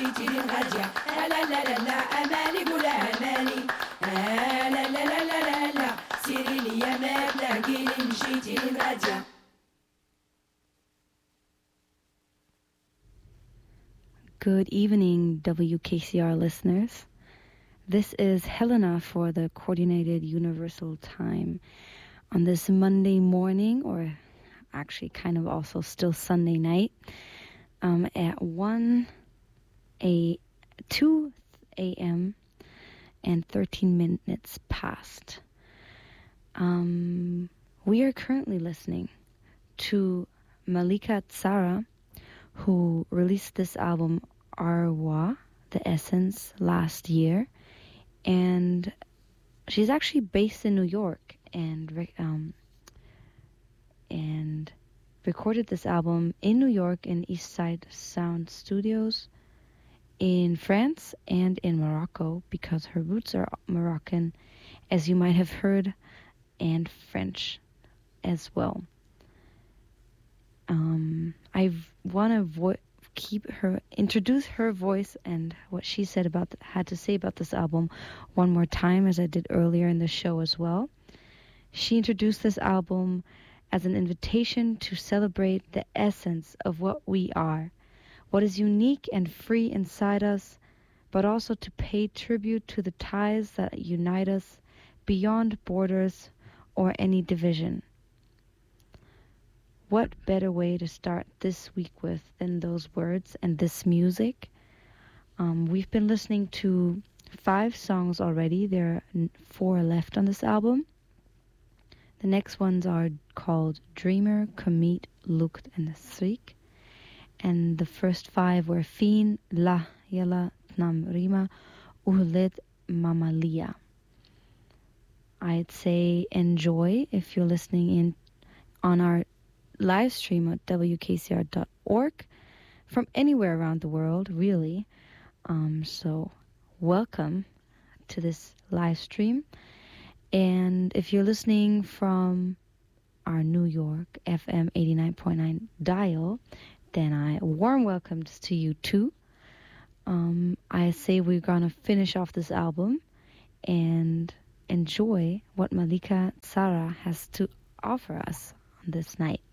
مشيتي للغادية لا لا لا لا أمالي قولها أمالي لا لا لا لا لا لا سيري لي يا ما تلاقيني مشيتي للغادية. Good evening, WKCR listeners. This is Helena for the Coordinated Universal Time on this Monday morning, or actually kind of also still Sunday night, at 2 a.m. and 13 minutes past. We are currently listening to Malika Tsara, who released this album Arwa, The Essence, last year, and she's actually based in New York and recorded this album in New York in East Side Sound Studios in France and in Morocco, because her roots are Moroccan, as you might have heard, and French as well. I want to introduce her voice and what she had to say about this album one more time, as I did earlier in the show as well. She introduced this album as an invitation to celebrate the essence of what we are, what is unique and free inside us, but also to pay tribute to the ties that unite us beyond borders or any division. What better way to start this week with than those words and this music? We've been listening to 5 songs already. There are 4 left on this album. The next ones are called Dreamer, Commit, Lukt, and Srik. And the first 5 were Fin, La, Yala, Tnam, Rima, Uhlet, Mamalia. I'd say enjoy if you're listening in on our live stream at wkcr.org from anywhere around the world, really. So welcome to this live stream. And if you're listening from our New York FM 89.9 dial, then I warm welcomes to you too. I say we're gonna finish off this album and enjoy what Malika Tsara has to offer us on this night.